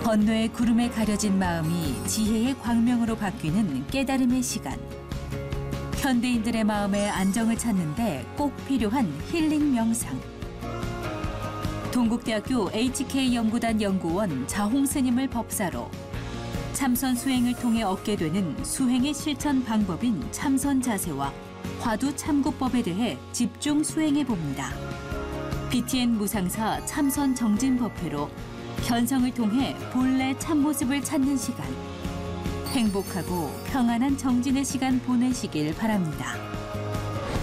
번뇌의 구름에 가려진 마음이 지혜의 광명으로 바뀌는 깨달음의 시간. 현대인들의 마음의 안정을 찾는데 꼭 필요한 힐링 명상. 동국대학교 HK연구단 연구원 자홍 스님을 법사로 참선 수행을 통해 얻게 되는 수행의 실천 방법인 참선 자세와 화두 참고법에 대해 집중 수행해 봅니다. BTN 무상사 참선 정진법회로 견성을 통해 본래 참모습을 찾는 시간. 행복하고 평안한 정진의 시간 보내시길 바랍니다.